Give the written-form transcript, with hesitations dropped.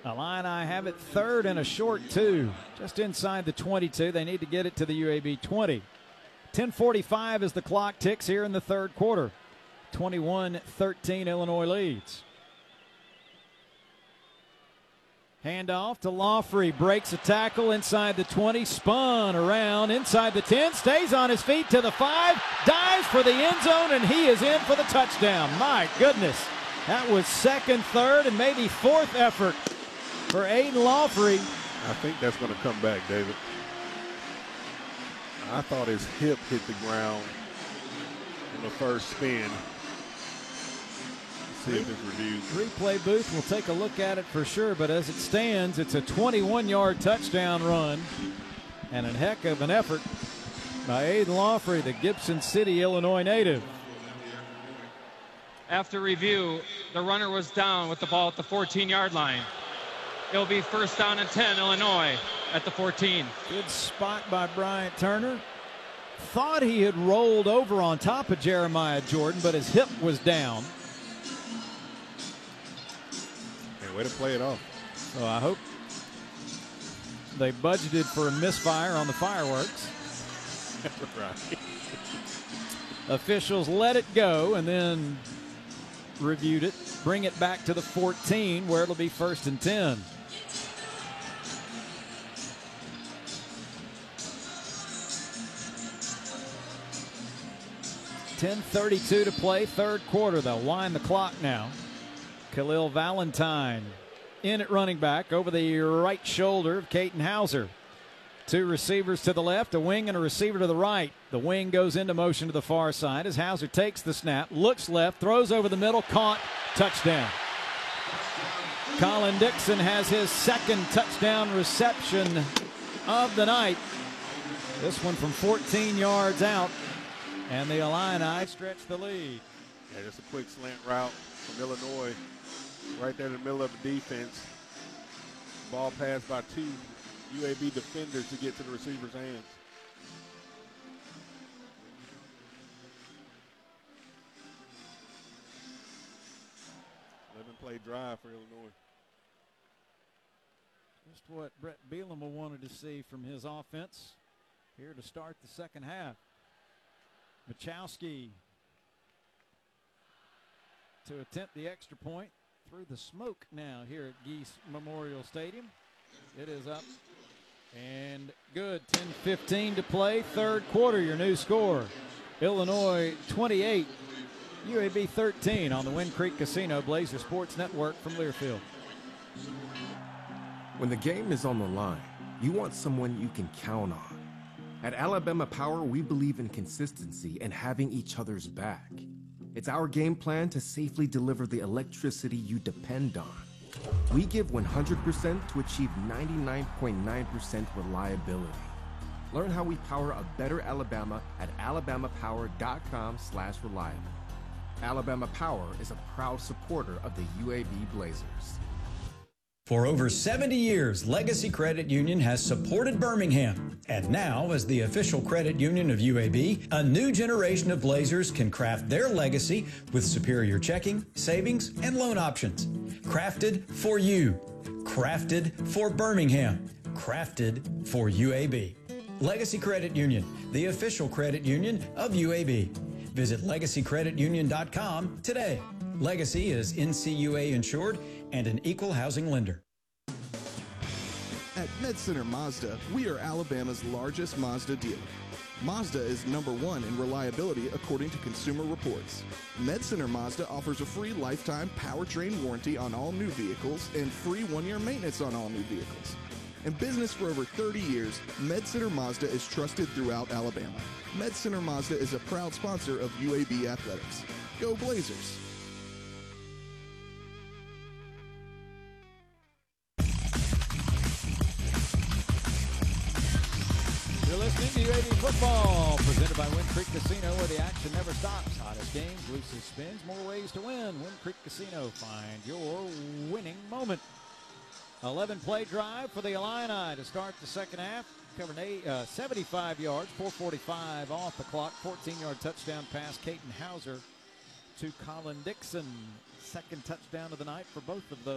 Illini have it third and a short 2, just inside the 22. They need to get it to the UAB 20. 10:45 as the clock ticks here in the third quarter. 21-13 Illinois leads. Handoff to Laughery, breaks a tackle inside the 20, spun around inside the 10, stays on his feet to the 5, dives for the end zone, and he is in for the touchdown. My goodness, that was second, third, and maybe fourth effort for Aiden Laughery. I think that's going to come back, David. I thought his hip hit the ground in the first spin. See if it's reviewed. Replay booth will take a look at it for sure, but as it stands, it's a 21-yard touchdown run and a heck of an effort by Aiden Laughery, the Gibson City, Illinois native. After review, the runner was down with the ball at the 14-yard line. It'll be first down and 10, Illinois at the 14. Good spot by Bryant Turner. Thought he had rolled over on top of Jeremiah Jordan, but his hip was down. Way to play it off. So I hope they budgeted for a misfire on the fireworks. Right. Officials let it go and then reviewed it, bring it back to the 14 where it'll be first and 10. .10:32 to play, third quarter. They'll wind the clock now. Khalil Valentine in at running back over the right shoulder of Caden Hauser. Two receivers to the left, a wing and a receiver to the right. The wing goes into motion to the far side as Hauser takes the snap, looks left, throws over the middle, caught, touchdown. Colin Dixon has his second touchdown reception of the night. This one from 14 yards out, and the Illini stretch the lead. Yeah, just a quick slant route from Illinois. Right there in the middle of the defense. Ball passed by two UAB defenders to get to the receiver's hands. 11-play drive for Illinois. Just what Brett Bielema wanted to see from his offense here to start the second half. Machowski to attempt the extra point through the smoke now here at Geese Memorial Stadium. It is up and good. 10:15 to play, third quarter. Your new score: Illinois 28, UAB 13 on the Wind Creek Casino Blazer Sports Network from Learfield. When the game is on the line, you want someone you can count on. At Alabama Power, we believe in consistency and having each other's back. It's our game plan to safely deliver the electricity you depend on. We give 100% to achieve 99.9% reliability. Learn how we power a better Alabama at alabamapower.com/reliable. Alabama Power is a proud supporter of the UAB Blazers. For over 70 years, Legacy Credit Union has supported Birmingham. And now, as the official credit union of UAB, a new generation of Blazers can craft their legacy with superior checking, savings, and loan options. Crafted for you. Crafted for Birmingham. Crafted for UAB. Legacy Credit Union, the official credit union of UAB. Visit legacycreditunion.com today. Legacy is NCUA insured and an equal housing lender. At MedCenter Mazda, we are Alabama's largest Mazda dealer. Mazda is #1 in reliability according to Consumer Reports. MedCenter Mazda offers a free lifetime powertrain warranty on all new vehicles and free 1-year maintenance on all new vehicles. In business for over 30 years, MedCenter Mazda is trusted throughout Alabama. MedCenter Mazda is a proud sponsor of UAB Athletics. Go Blazers! You're listening to UAB Football, presented by Wind Creek Casino, where the action never stops. Hottest games, loosest spins, more ways to win. Wind Creek Casino, find your winning moment. 11-play drive for the Illini to start the second half. Covered 75 yards, 4:45 off the clock. 14-yard touchdown pass, Caden Hauser to Colin Dixon. Second touchdown of the night for both of those.